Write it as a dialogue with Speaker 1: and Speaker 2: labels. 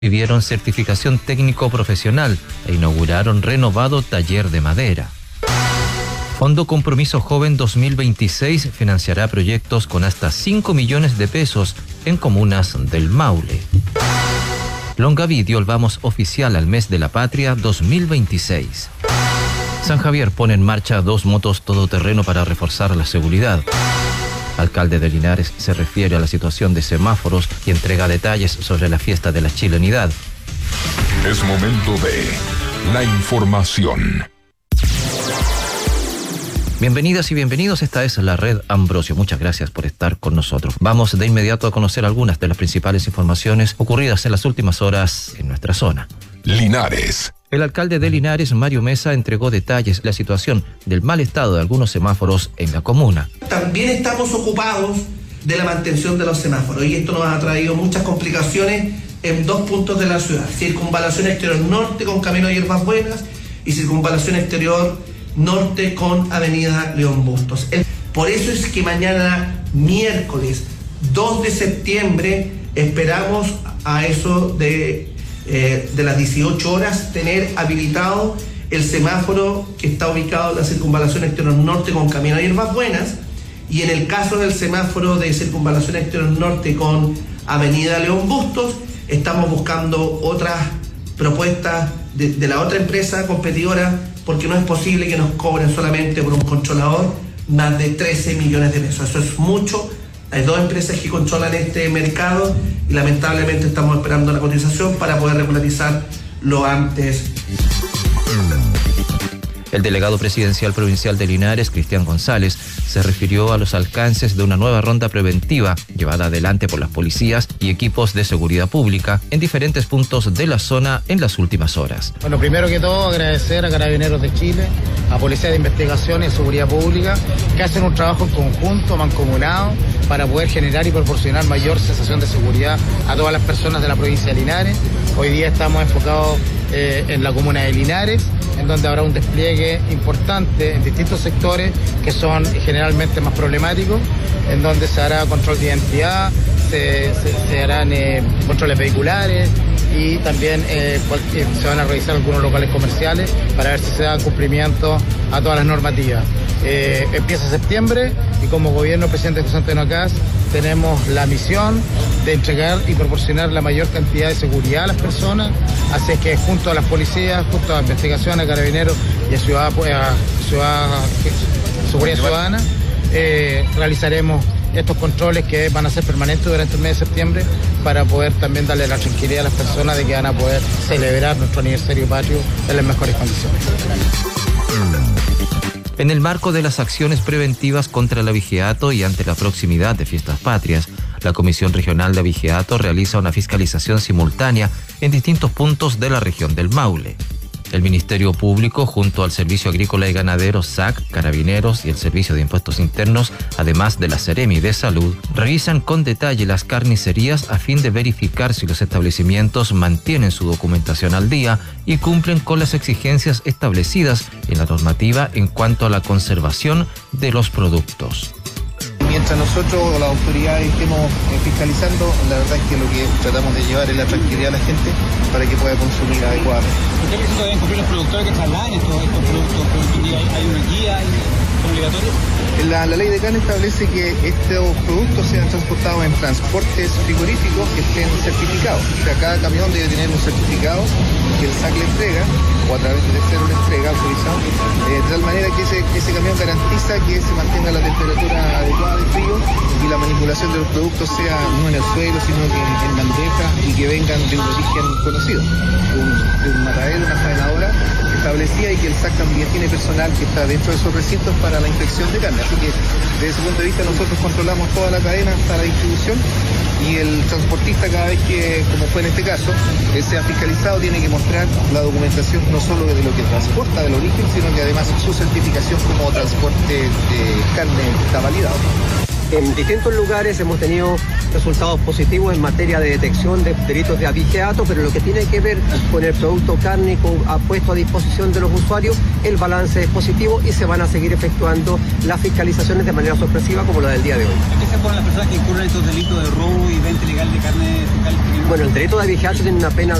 Speaker 1: recibieron certificación técnico profesional e inauguraron renovado taller de madera. Fondo Compromiso Joven 2026 financiará proyectos con hasta 5 millones de pesos en comunas del Maule. Longaví dio el vamos oficial al mes de la patria 2026. San Javier pone en marcha 2 motos todoterreno para reforzar la seguridad. Alcalde de Linares se refiere a la situación de semáforos y entrega detalles sobre la fiesta de la chilenidad.
Speaker 2: Es momento de la información.
Speaker 1: Bienvenidas y bienvenidos, esta es la Red Ambrosio. Muchas gracias por estar con nosotros. Vamos de inmediato a conocer algunas de las principales informaciones ocurridas en las últimas horas en nuestra zona.
Speaker 2: Linares.
Speaker 1: El alcalde de Linares, Mario Mesa, entregó detalles de la situación del mal estado de algunos semáforos en la comuna.
Speaker 3: También estamos ocupados de la mantención de los semáforos y esto nos ha traído muchas complicaciones en 2 puntos de la ciudad. Circunvalación exterior norte con Camino Hierbas Buenas y circunvalación exterior norte con Avenida León Bustos. Por eso es que mañana, miércoles 2 de septiembre, esperamos a eso de las 18 horas tener habilitado el semáforo que está ubicado en la circunvalación exterior norte con Camino a Hierbas Buenas, y en el caso del semáforo de circunvalación exterior norte con Avenida León Bustos estamos buscando otras propuestas de la otra empresa competidora, porque no es posible que nos cobren solamente por un controlador más de 13 millones de pesos. Eso es mucho. Hay 2 empresas que controlan este mercado y lamentablemente estamos esperando la cotización para poder regularizar lo antes.
Speaker 1: El delegado presidencial provincial de Linares, Cristian González, se refirió a los alcances de una nueva ronda preventiva llevada adelante por las policías y equipos de seguridad pública en diferentes puntos de la zona en las últimas horas.
Speaker 4: Bueno, primero que todo agradecer a Carabineros de Chile, a Policía de Investigación y Seguridad Pública, que hacen un trabajo en conjunto, mancomunado, para poder generar y proporcionar mayor sensación de seguridad a todas las personas de la provincia de Linares. Hoy día estamos enfocados en la comuna de Linares, en donde habrá un despliegue importante en distintos sectores que son generalmente más problemáticos, en donde se hará control de identidad, se harán controles vehiculares y también se van a revisar algunos locales comerciales para ver si se da cumplimiento a todas las normativas. Empieza septiembre y como gobierno presidente José Antonio Kast tenemos la misión de entregar y proporcionar la mayor cantidad de seguridad a las personas, así que junto a las policías, junto a la investigación, a Carabineros y a Seguridad Ciudadana, realizaremos estos controles que van a ser permanentes durante el mes de septiembre para poder también darle la tranquilidad a las personas de que van a poder celebrar nuestro aniversario patrio en las mejores condiciones.
Speaker 1: En el marco de las acciones preventivas contra el abigeato y ante la proximidad de fiestas patrias, la Comisión Regional de Abigeato realiza una fiscalización simultánea en distintos puntos de la región del Maule. El Ministerio Público, junto al Servicio Agrícola y Ganadero, SAC, Carabineros y el Servicio de Impuestos Internos, además de la Seremi de Salud, revisan con detalle las carnicerías a fin de verificar si los establecimientos mantienen su documentación al día y cumplen con las exigencias establecidas en la normativa en cuanto a la conservación de los productos.
Speaker 5: Mientras nosotros o las autoridades estemos fiscalizando, la verdad es que lo que tratamos de llevar es la tranquilidad a la gente para que pueda consumir adecuadamente.
Speaker 6: ¿Usted piensa que deben cumplir los productores que trasladan estos productos? ¿Hay una guía obligatoria?
Speaker 5: La ley de carne establece que estos productos sean transportados en transportes frigoríficos que estén certificados. O sea, cada camión debe tener un certificado que el SAC le entrega, o a través de tercero le entrega autorizado, de tal manera que ese camión garantiza que se mantenga la temperatura adecuada de frío y la manipulación de los productos sea no en el suelo, sino que en bandeja y que vengan de un origen conocido, de un matadero, una faenadora establecida, y que el SAC también tiene personal que está dentro de esos recintos para la inspección de carne. Así que desde ese punto de vista nosotros controlamos toda la cadena hasta la distribución, y el transportista, cada vez que, como fue en este caso, sea fiscalizado, tiene que mostrar la documentación no solo de lo que transporta del origen, sino que además su certificación como transporte de carne está validado.
Speaker 7: En distintos lugares hemos tenido resultados positivos en materia de detección de delitos de abigeato, pero lo que tiene que ver con el producto cárnico puesto a disposición de los usuarios, el balance es positivo y se van a seguir efectuando las fiscalizaciones de manera sorpresiva como la del día de hoy.
Speaker 6: ¿Qué se ponen las personas que incurren estos delitos de robo y venta ilegal de carne fecal?
Speaker 7: Bueno, el delito de abigeato tiene una pena